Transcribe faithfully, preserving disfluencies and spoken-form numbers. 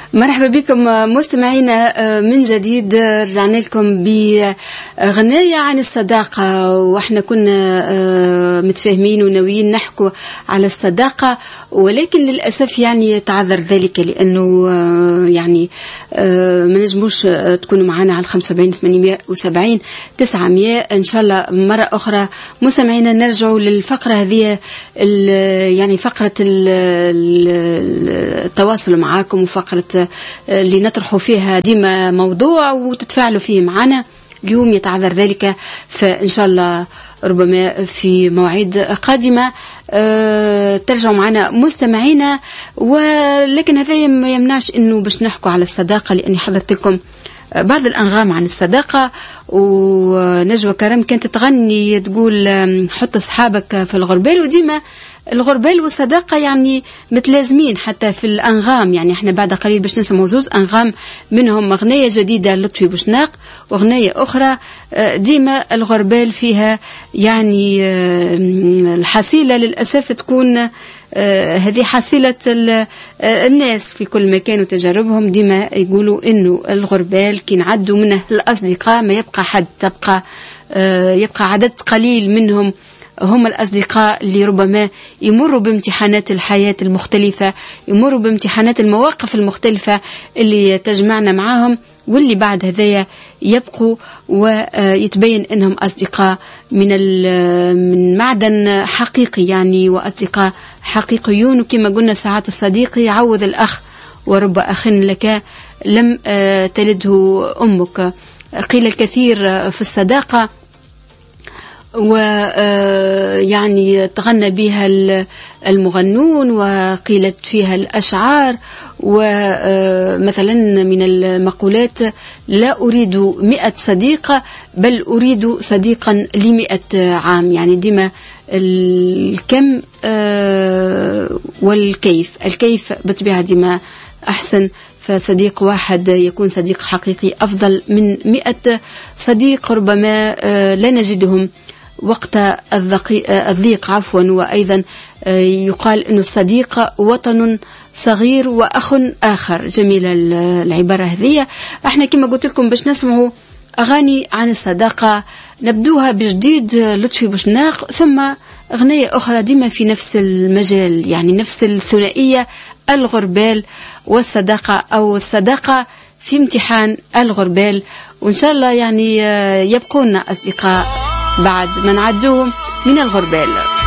مرحبا بكم مستمعينا من جديد. رجعنا لكم بغناية عن الصداقة، واحنا كنا متفاهمين وناويين نحكوا على الصداقة، ولكن للأسف يعني يتعذر ذلك لأنه يعني ما نجموش تكونوا معنا على خمسة وسبعين ثمانمائة وسبعين تسعمائة. إن شاء الله مرة أخرى مستمعينا نرجعوا للفقرة هذه، يعني فقرة التواصل معاكم وفقرة اللي نطرحوا فيها ديما موضوع وتتفاعلوا فيه معنا. اليوم يتعذر ذلك، فإن شاء الله ربما في مواعيد قادمة أه ترجعوا معنا مستمعينا. ولكن هذا ما يمنعش إنه باش نحكوا على الصداقة، لأني حضرت لكم بعض الأنغام عن الصداقة. ونجوى كرم كانت تغني تقول حط أصحابك في الغربال، وديما الغربال والصداقة يعني متلازمين حتى في الأنغام. يعني احنا بعد قليل باش نسمعوا زوز أنغام، منهم أغنية جديدة لطفي بوشناق وأغنية أخرى ديما الغربال فيها يعني الحصيلة للأسف تكون هذه حصيلة الناس في كل مكان وتجاربهم. ديما يقولوا إنه الغربال كي نعدوا منه الأصدقاء ما يبقى حد، تبقى يبقى عدد قليل منهم هم الأصدقاء اللي ربما يمروا بامتحانات الحياة المختلفة، يمروا بامتحانات المواقف المختلفة اللي تجمعنا معهم، واللي بعد هذايا يبقوا ويتبين أنهم أصدقاء من من معدن حقيقي يعني، وأصدقاء حقيقيون. وكما قلنا ساعات الصديق يعوض الأخ، ورب أخ لك لم تلده أمك. قيل الكثير في الصداقة ويعني تغنى بها المغنون وقيلت فيها الأشعار. ومثلا من المقولات لا أريد مئة صديقة بل أريد صديقا لمئة عام. يعني ديما الكم والكيف، الكيف بطبيعة ديما أحسن، فصديق واحد يكون صديق حقيقي أفضل من مئة صديق ربما لا نجدهم وقت الضيق عفوا. وأيضا يقال أن الصديق وطن صغير وأخ آخر. جميلة العبارة هذه. احنا كما قلت لكم باش نسمعوا أغاني عن الصداقة، نبدوها بجديد لطفي بوشناق، ثم أغنية أخرى ديما في نفس المجال، يعني نفس الثنائية، الغربال والصداقة، أو الصداقة في امتحان الغربال. وإن شاء الله يعني يبقون أصدقاء بعد ما نعدوهم من الغربال.